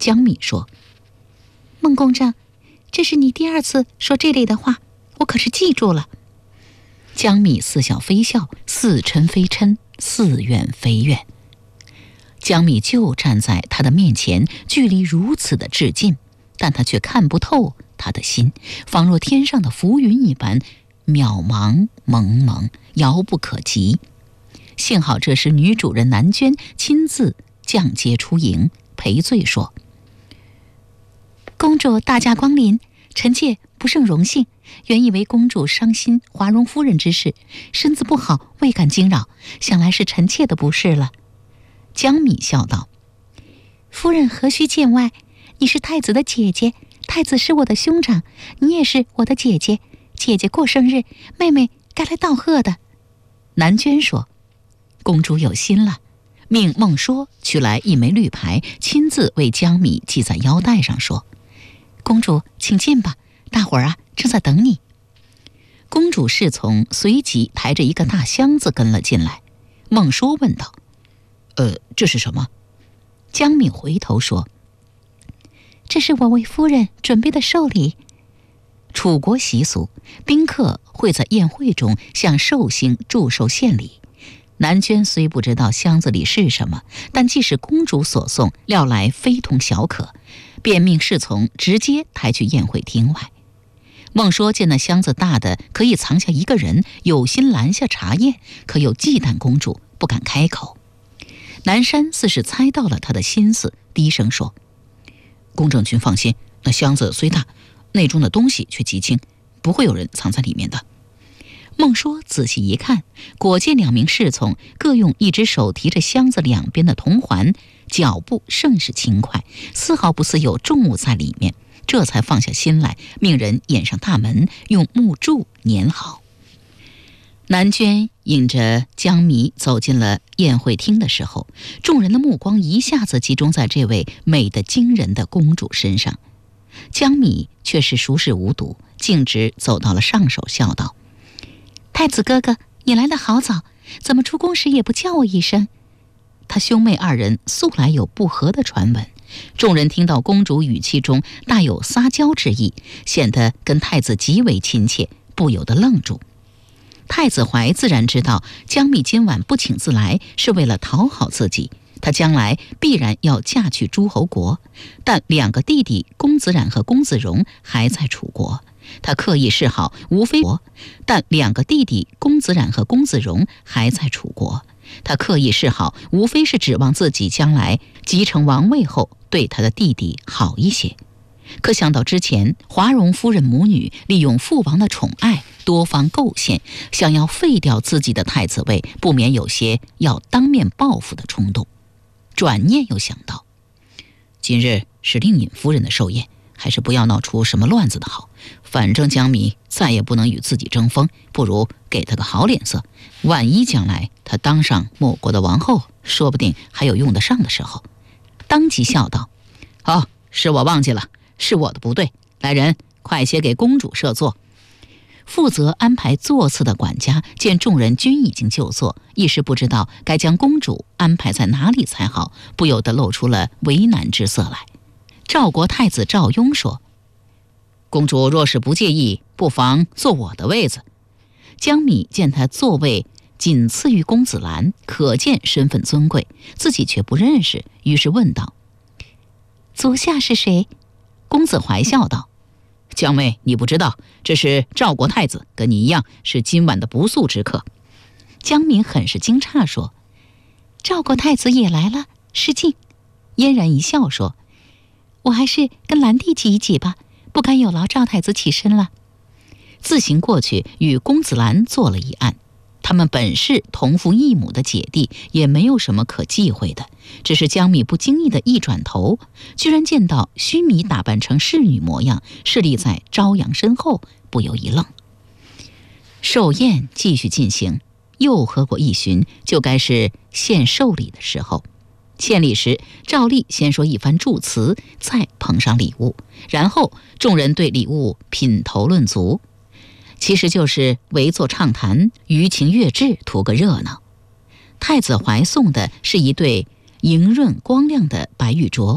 江米说：“孟公正，这是你第2次说这类的话，我可是记住了。”江米似笑非笑，似嗔非嗔，似怨非怨。江米就站在他的面前，距离如此的至近，但他却看不透他的心，仿若天上的浮云一般，渺茫蒙蒙，遥不可及。幸好这时女主人南娟亲自降阶出迎，赔罪说：“公主大驾光临，臣妾不胜荣幸。原以为公主伤心华容夫人之事，身子不好，未敢惊扰，想来是臣妾的不是了。”江米笑道：“夫人何须见外？你是太子的姐姐，太子是我的兄长，你也是我的姐姐。姐姐过生日，妹妹该来道贺的。”南娟说：“公主有心了。”命孟说取来一枚绿牌，亲自为江米系在腰带上，说：“公主请进吧，大伙儿正在等你。”公主侍从随即抬着一个大箱子跟了进来。孟说问道：“这是什么？”江米回头说：“这是我为夫人准备的寿礼。”楚国习俗，宾客会在宴会中向寿星祝寿献礼。南娟虽不知道箱子里是什么，但既是公主所送，料来非同小可，便命侍从直接抬去宴会厅外。孟说见那箱子大的可以藏下一个人，有心拦下查验，可又忌惮公主，不敢开口。南山似是猜到了他的心思，低声说：“公正君放心，那箱子虽大，内中的东西却极轻，不会有人藏在里面的。”孟说仔细一看，果见2名侍从各用一只手提着箱子两边的铜环，脚步甚是轻快，丝毫不似有重物在里面，这才放下心来，命人掩上大门，用木柱粘好。南娟引着江米走进了宴会厅的时候，众人的目光一下子集中在这位美得惊人的公主身上。江米却是熟视无睹，径直走到了上首，笑道：“太子哥哥，你来得好早，怎么出宫时也不叫我一声？”他兄妹2人素来有不和的传闻，众人听到公主语气中大有撒娇之意，显得跟太子极为亲切，不由得愣住。太子怀自然知道江米今晚不请自来是为了讨好自己，他将来必然要嫁去诸侯国，但2个弟弟公子冉和公子荣还在楚国，他刻意示好，无非但2个弟弟公子冉和公子荣还在楚国，他刻意示好，无非是指望自己将来继承王位后对他的弟弟好一些。可想到之前华容夫人母女利用父王的宠爱，多方构陷，想要废掉自己的太子位，不免有些要当面报复的冲动。转念又想到，今日是令尹夫人的寿宴，还是不要闹出什么乱子的好。反正江米再也不能与自己争锋，不如给他个好脸色，万一将来他当上某国的王后，说不定还有用得上的时候。当即笑道：“好，是我忘记了，是我的不对，来人，快些给公主设座。”负责安排座次的管家见众人均已经就座，一时不知道该将公主安排在哪里才好，不由得露出了为难之色来。赵国太子赵雍说：“公主若是不介意，不妨坐我的位子。”江米见他座位仅次于公子兰，可见身份尊贵，自己却不认识，于是问道：“足下是谁？”公子怀笑道：“江妹，你不知道，这是赵国太子，跟你一样是今晚的不速之客。”江敏很是惊诧说：“赵国太子也来了，失敬。”嫣然一笑说：“我还是跟兰弟挤一挤吧，不敢有劳赵太子起身了。”自行过去与公子兰坐了一案。他们本是同父异母的姐弟，也没有什么可忌讳的，只是江米不经意的一转头，居然见到须弥打扮成侍女模样，侍立在朝阳身后，不由一愣。寿宴继续进行，又喝过1巡，就该是献寿礼的时候。献礼时，照例先说一番祝词，再捧上礼物，然后众人对礼物品头论足，其实就是围坐畅谈，余情悦志，图个热闹。太子怀送的是一对莹润光亮的白玉镯，